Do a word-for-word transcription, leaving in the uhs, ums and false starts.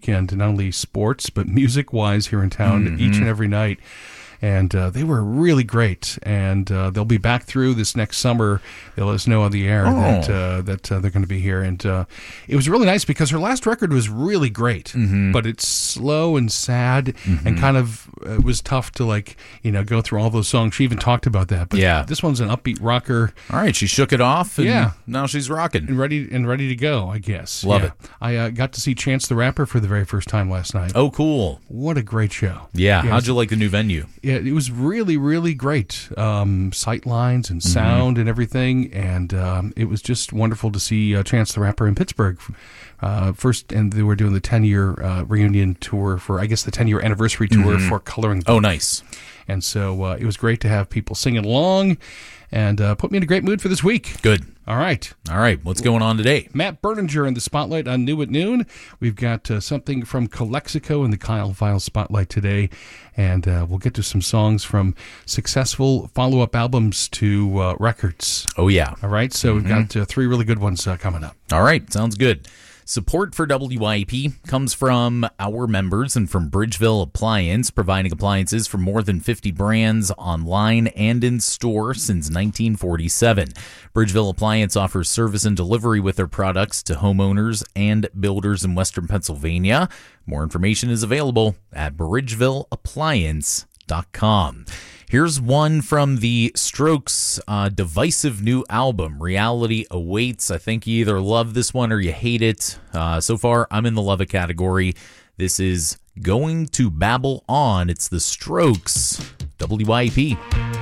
weekend, not only sports, but music-wise here in town mm-hmm. each and every night. And uh, they were really great, and uh, they'll be back through this next summer. They'll let us know on the air oh. that uh, that uh, they're going to be here, and uh, it was really nice because her last record was really great, mm-hmm. but it's slow and sad, mm-hmm. and kind of uh, it was tough to like you know go through all those songs. She even talked about that, but yeah. this one's an upbeat rocker. All right, she shook it off, and yeah. now she's rocking and ready and ready to go. I guess. Love yeah. it. I uh, got to see Chance the Rapper for the very first time last night. Oh, cool! What a great show. Yeah, yes. How'd you like the new venue? Yeah, it was really. really great um, sight lines and sound mm-hmm. and everything, and um, it was just wonderful to see uh, Chance the Rapper in Pittsburgh uh, first, and they were doing the ten-year uh, reunion tour for, I guess, the ten-year anniversary tour mm-hmm. for Coloring Book. Oh, nice. And so uh, it was great to have people singing along, and uh, put me in a great mood for this week. Good. All right. All right. What's going on today? Matt Berninger in the Spotlight on New at Noon. We've got uh, something from Calexico in the Kyle Files Spotlight today. And uh, we'll get to some songs from successful follow-up albums to uh, records. Oh, yeah. All right. So mm-hmm. we've got uh, three really good ones uh, coming up. All right. Sounds good. Support for W I P comes from our members and from Bridgeville Appliance, providing appliances from more than fifty brands online and in store since nineteen forty-seven. Bridgeville Appliance offers service and delivery with their products to homeowners and builders in Western Pennsylvania. More information is available at bridgeville appliance dot com. Here's one from the Strokes' uh, divisive new album, Reality Awaits. I think you either love this one or you hate it. Uh, so far, I'm in the love it category. This is Going to Babble On. It's the Strokes, W I P.